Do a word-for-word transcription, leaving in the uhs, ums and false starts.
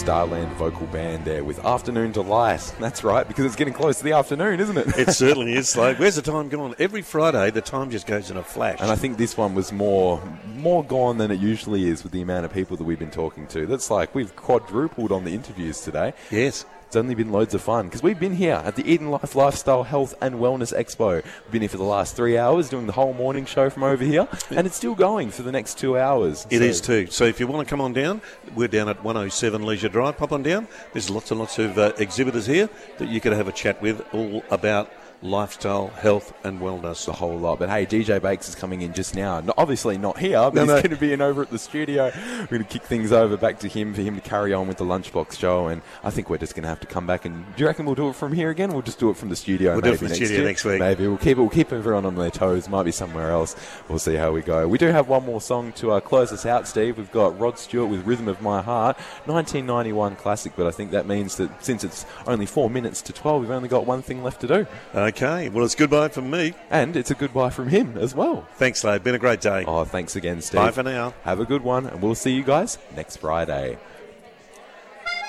Starland vocal band there with Afternoon Delight. That's right, because it's getting close to the afternoon, isn't it? It certainly is. Like, where's the time gone? Every Friday, the time just goes in a flash. And I think this one was more more gone than it usually is with the amount of people that we've been talking to. That's like we've quadrupled on the interviews today. Yes. It's only been loads of fun because we've been here at the Eden Life Lifestyle Health and Wellness Expo. We've been here for the last three hours doing the whole morning show from over here, and it's still going for the next two hours. It so. is too. So if you want to come on down, we're down at one oh seven Leisure Drive. Pop on down. There's lots and lots of uh, exhibitors here that you could have a chat with all about lifestyle, health and wellness. A whole lot. But hey, D J Bakes is coming in just now. No, obviously not here, but no, he's no. going to be in over at the studio. We're going to kick things over back to him for him to carry on with the Lunchbox show. And I think we're just going to have to come back. And do you reckon we'll do it from here again? We'll just do it from the studio. We'll maybe do it from the next studio year. next week. Maybe we'll keep it. We'll keep everyone on their toes. Might be somewhere else. We'll see how we go. We do have one more song to uh, close us out, Steve. We've got Rod Stewart with Rhythm of My Heart, nineteen ninety-one classic. But I think that means that since it's only four minutes to twelve, we've only got one thing left to do. Okay. Well, it's goodbye from me. And it's a goodbye from him as well. Thanks, Slade. Been a great day. Oh, thanks again, Steve. Bye for now. Have a good one, and we'll see you guys next Friday.